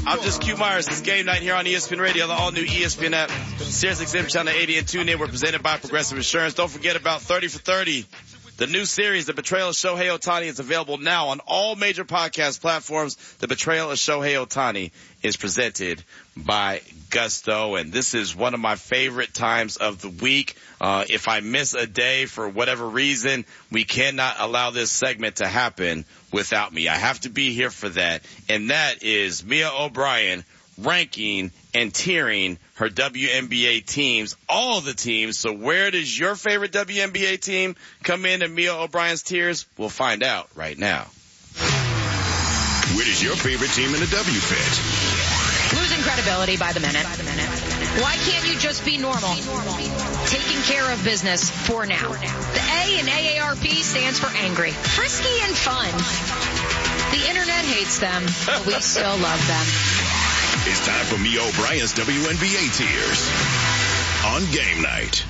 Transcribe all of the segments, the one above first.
I'm just Q Myers. It's game night here on ESPN Radio, the all-new ESPN app, SiriusXM Channel 80 and TuneIn. We're presented by Progressive Insurance. Don't forget about 30 for 30. The new series, The Betrayal of Shohei Ohtani, is available now on all major podcast platforms. The Betrayal of Shohei Ohtani is presented by Gusto, and this is one of my favorite times of the week. If I miss a day for whatever reason, we cannot allow this segment to happen without me. I have to be here for that, and that is Mia O'Brien ranking and tiering her WNBA teams, all the teams. So where does your favorite WNBA team come in Mia O'Brien's tiers? We'll find out right now. Where does your favorite team in the W fit? Losing credibility by the minute. Why can't you just be normal? Taking care of business for now. The A in AARP stands for angry, frisky, and fun. The internet hates them, but we still love them. It's time for Mia O'Brien's WNBA tiers on game night.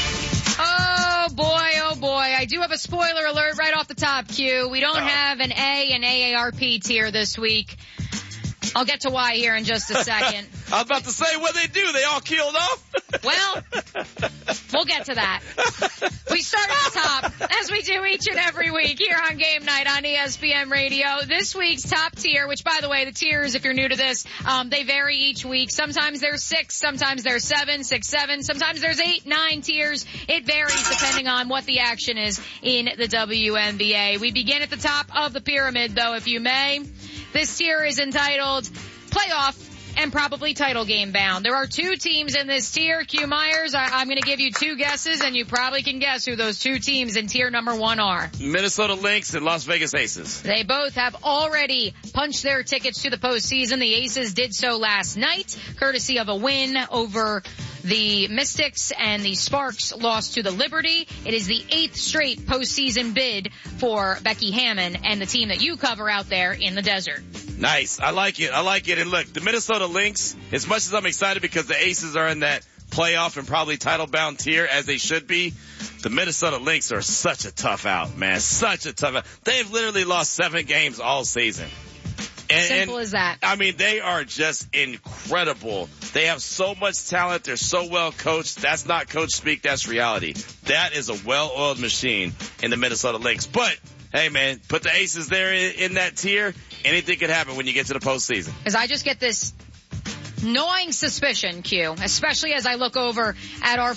Oh boy, I do have a spoiler alert right off the top, Q. We don't have an A in AARP tier this week. I'll get to why here in just a second. I was about to say, what they do? They all killed off? Well, we'll get to that. We start at the top, as we do each and every week here on Game Night on ESPN Radio. This week's top tier, which, by the way, the tiers, if you're new to this, they vary each week. Sometimes there's 6, sometimes there's 7, 6, 7. Sometimes there's 8, 9 tiers. It varies depending on what the action is in the WNBA. We begin at the top of the pyramid, though, if you may. This tier is entitled Playoff and Probably Title Game Bound. There are 2 teams in this tier. Q Myers, I'm going to give you 2 guesses, and you probably can guess who those 2 teams in tier number 1 are. Minnesota Lynx and Las Vegas Aces. They both have already punched their tickets to the postseason. The Aces did so last night, courtesy of a win over the Mystics, and the Sparks lost to the Liberty. It is the 8th straight postseason bid for Becky Hammon and the team that you cover out there in the desert. Nice. I like it. And look, the Minnesota Lynx, as much as I'm excited because the Aces are in that playoff and probably title-bound tier, as they should be, the Minnesota Lynx are such a tough out, man. Such a tough out. They've literally lost 7 games all season. Simple as that. I mean, they are just incredible. They have so much talent. They're so well coached. That's not coach speak. That's reality. That is a well-oiled machine in the Minnesota Lynx. But, hey, man, put the Aces there in that tier. Anything could happen when you get to the postseason. Because I just get this gnawing suspicion, Q, especially as I look over at our